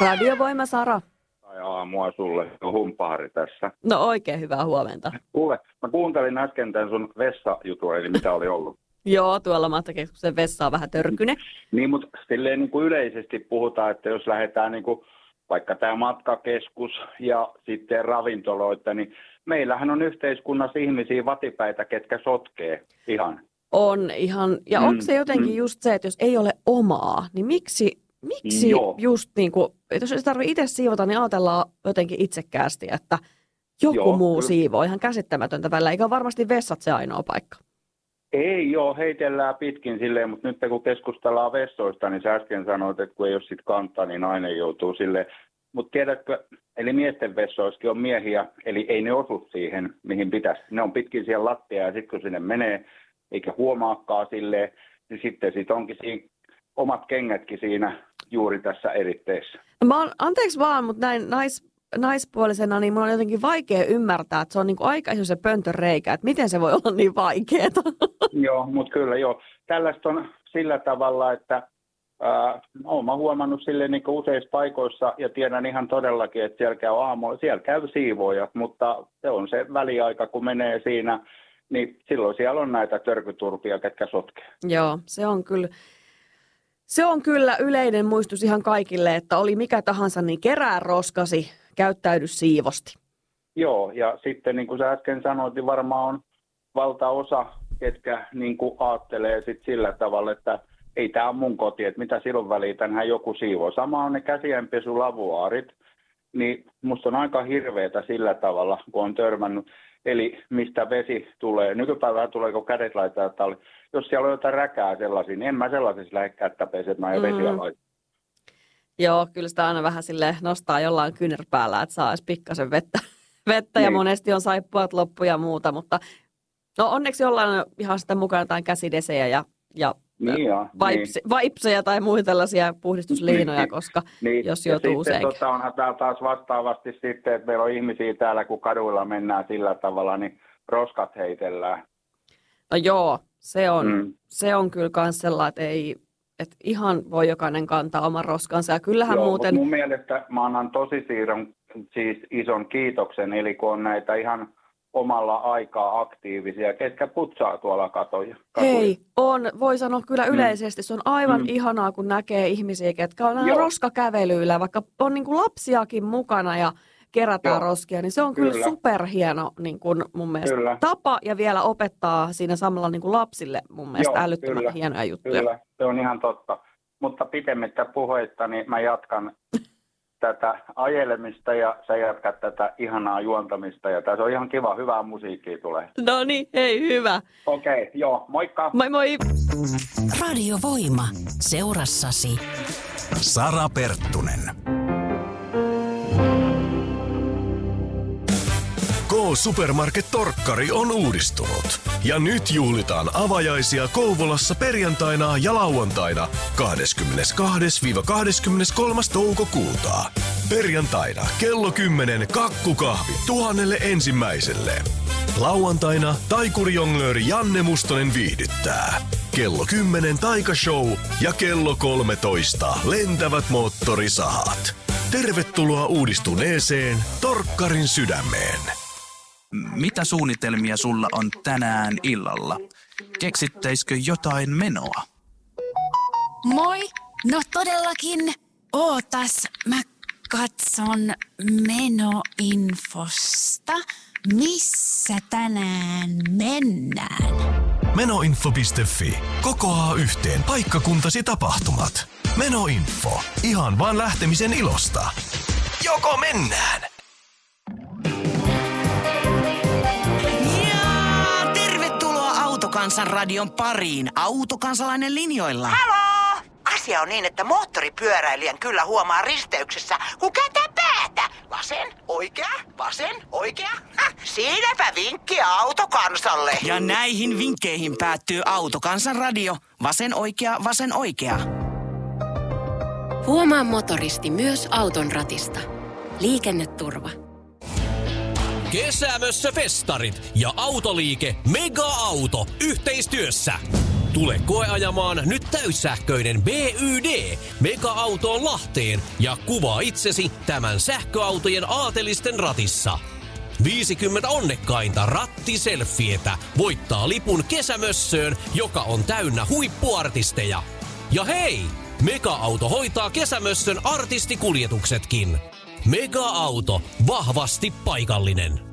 Radiovoima Sara. Tai aamua sulle, Humpahari tässä. No oikein hyvää huomenta. Kuule, mä kuuntelin äsken tämän sun vessajutun, eli mitä oli ollut. Joo, tuolla Mattakeskuksen vessa on vähän törkyne. Niin, mutta silleen niin kuin yleisesti puhutaan, että jos lähdetään niin kuin vaikka tämä matkakeskus ja sitten ravintoloita, niin meillähän on yhteiskunnassa ihmisiä vatipäitä, ketkä sotkee ihan. On ihan, ja onko se jotenkin just se, että jos ei ole omaa, niin miksi just niin kuin, että jos ei tarvitse itse siivota, niin ajatellaan jotenkin itsekkäästi, että joku muu siivoo, ihan käsittämätöntä välillä, eikä varmasti vessat se ainoa paikka. Ei joo, heitellään pitkin silleen, mutta nyt kun keskustellaan vessoista, niin sä äsken sanoit, että kun ei ole sit kantaa, niin nainen joutuu silleen. Mutta tiedätkö, eli miesten vessoissakin on miehiä, eli ei ne osu siihen, mihin pitäisi. Ne on pitkin siellä lattia ja sitten kun sinne menee, eikä huomaakaan silleen, niin sitten sit onkin siinä omat kengätkin siinä juuri tässä eritteessä. Anteeksi vaan, mutta näin naispuolisena, niin mun on jotenkin vaikea ymmärtää, että se on niin kuin aika iso se pöntön reikä, että miten se voi olla niin vaikeaa. Joo, mutta kyllä joo. Tällaista on sillä tavalla, että olen huomannut sille niin kuin useissa paikoissa ja tiedän ihan todellakin, että siellä käy aamulla, siellä käy siivoojat, mutta se on se väliaika, kun menee siinä, niin silloin siellä on näitä törkyturpia, ketkä sotkee. Joo, se on kyllä yleinen muistus ihan kaikille, että oli mikä tahansa, niin kerää roskasi, käyttäydy siivosti. Joo, ja sitten niin kuin sä äsken sanoit, niin varmaan on valtaosa, ketkä niin kuin aattelee sit sillä tavalla, että ei tämä ole mun koti, että mitä silloin väliin, tänhän joku siivoo. Sama on ne käsienpesulavuaarit, niin musta on aika hirveetä sillä tavalla, kun on törmännyt. Eli mistä vesi tulee. Nykypäivänä tulee, kun kädet laitetaan talli. Jos siellä on jotain räkää sellaisia, niin en mä sellaisessa lähde kättä pesemään ja vesiä laittaa. Joo, kyllä sitä aina vähän silleen nostaa jollain kyynärpäällä, että saa edes pikkasen vettä niin. Ja monesti on saippuat loppu ja muuta, mutta no onneksi jollain ihan sitä mukana jotain käsidesejä ja vaipseja tai muita tällaisia puhdistusliinoja, koska jos joutuu useinkin. Sitten onhan täällä taas vastaavasti sitten, että meillä on ihmisiä täällä, kun kaduilla mennään sillä tavalla, niin roskat heitellään. No joo, se on kyllä myös sellainen, että ihan voi jokainen kantaa oman roskansa. Ja kyllähän muuten... Mun mielestä mä annan tosi ison kiitoksen, eli kun on näitä ihan omalla aikaa aktiivisia, ketkä putsaa tuolla katuja. Hei, voi sanoa kyllä yleisesti, se on aivan ihanaa, kun näkee ihmisiä, ketkä on roskakävelyillä, vaikka on niin kuin lapsiakin mukana ja kerätään roskia, niin se on kyllä superhieno niin kuin mun mielestä tapa ja vielä opettaa siinä samalla niin kuin lapsille mun mielestä älyttömän hienoja juttuja. Kyllä, se on ihan totta. Mutta pitemmittä puheista, niin mä jatkan tätä ajelemista ja sä jatkat tätä ihanaa juontamista ja tässä on ihan kiva, hyvää musiikkia tulee. No niin, hei hyvä. Okei, joo, moikka. Moi moi. Radiovoima, seurassasi Sara Perttunen. K-Supermarket Torkkari on uudistunut. Ja nyt juhlitaan avajaisia Kouvolassa perjantaina ja lauantaina 22-23. toukokuuta. Perjantaina kello 10 kakkukahvi 1000 ensimmäiselle. Lauantaina taikurijonglööri Janne Mustonen viihdyttää. Kello 10 taikashow ja kello 13 lentävät moottorisahat. Tervetuloa uudistuneeseen Torkkarin sydämeen. Mitä suunnitelmia sulla on tänään illalla? Keksittäisikö jotain menoa? Moi! No todellakin. Ootas, mä katson menoinfosta. Missä tänään mennään? Menoinfo.fi kokoaa yhteen paikkakuntasi tapahtumat. Menoinfo. Ihan vaan lähtemisen ilosta. Joko mennään? Autokansan radion pariin. Autokansalainen linjoilla. Haloo! Asia on niin, että moottoripyöräilijän kyllä huomaa risteyksessä, kun kääntää päätä. Vasen, oikea, vasen, oikea. Siinäpä vinkki Autokansalle. Ja näihin vinkkeihin päättyy Autokansan radio. Vasen, oikea, vasen, oikea. Huomaa motoristi myös auton ratista. Liikenneturva. Kesämössä festarit ja autoliike Mega Auto yhteistyössä. Tule koeajamaan nyt täyssähköinen BYD Mega-autoon Lahteen ja kuvaa itsesi tämän sähköautojen aatelisten ratissa. 50 onnekkainta rattiselfietä voittaa lipun kesämössöön, joka on täynnä huippuartisteja. Ja hei! Mega-auto hoitaa kesämössön artistikuljetuksetkin. Mega-auto. Vahvasti paikallinen.